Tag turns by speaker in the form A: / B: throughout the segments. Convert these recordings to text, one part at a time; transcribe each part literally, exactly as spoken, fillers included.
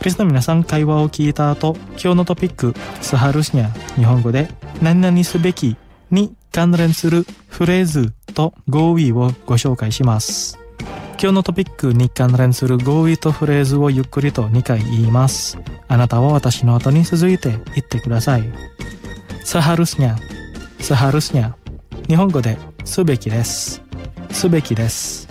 A: リスの皆さん、会話を聞いた後、今日のトピックseharusnya、日本語で何々すべきに関連するフレーズと語彙をご紹介します。今日のトピックに関連する語彙とフレーズをゆっくりとにかい言います。あなたは私の後に続いて言ってください。seharusnya、seharusnya、日本語ですべきです。すべきです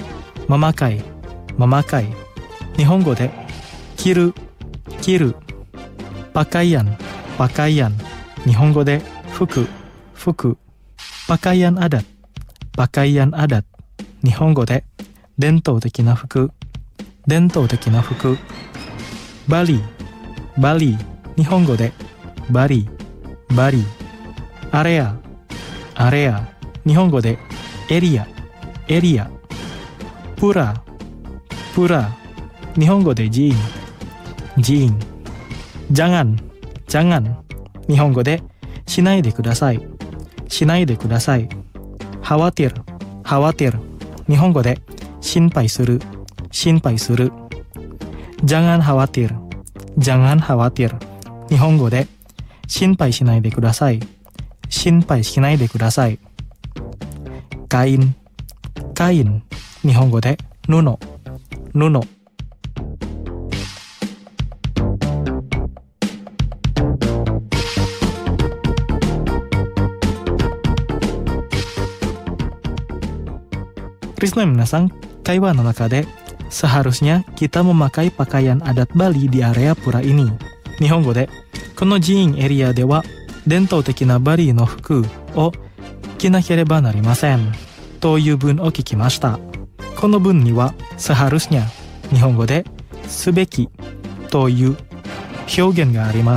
A: 。memakai、memakai、日本語で着る、着る。pakaian、pakaian、日本語で服、服。pakaian adat、pakaian adat、日本語で伝統的な服、伝統的な服。バリ、バリ、日本語でバリ、バリ。アレア、アレア、日本語でエリア、エリア。プラ、プラ、日本語で寺院、寺院。jangan、jangan、日本語でしないでください、しないでください。khawatir、khawatir、日本語で心配する、心配する。jangan khawatir、jangan khawatir、日本語で心配しないでください、心配しないでください。kain、kain、日本語で布、布。Krisna minasan, kaiwa no naka de seharusnya kita memakai pakaian adat Bali di area pura ini. Nihongo de, kono jiin area de wa dentou teki na Bali no fuku o ki nakereba narimasen. という文を聞きました。この文にはseharusnya、日本語ですべきという表現があります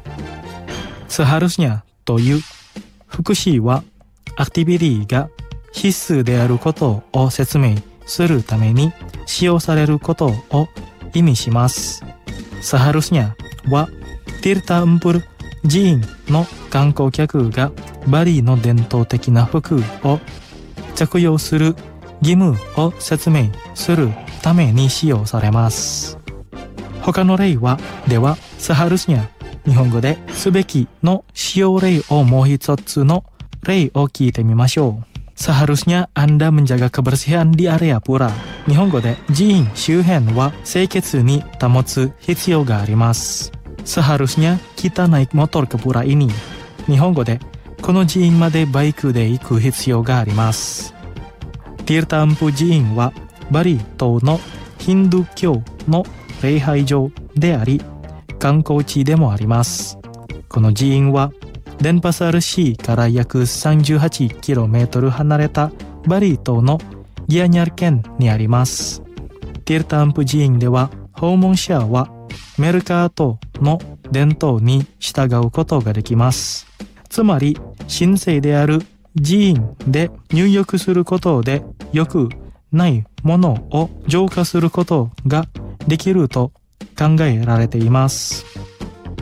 A: 。seharusnya という副詞はアクティビティが必須であることを説明するために使用されることを意味します。seharusnya はティルタ・ンプル寺院の観光客がバリの伝統的な服を着用する義務を説明するために使用されます。他の例はではseharusnya、日本語ですべきの使用例をもう一つの例を聞いてみましょう。seharusnya Anda menjaga kebersihan di area pura。日本語で寺院周辺は清潔に保つ必要があります。seharusnya kita naik motor ke pura ini。日本語でこの寺院までバイクで行く必要があります。ティルタンプ寺院はバリ島のヒンドゥー教の礼拝場であり観光地でもあります。この寺院はデンパサル市から約 さんじゅうはちキロメートル 離れたバリ島のギアニャル県にあります。ティルタンプ寺院では訪問者はメルカートの伝統に従うことができます。つまり神聖である寺院で入浴することで良くないものを浄化することができると考えられています。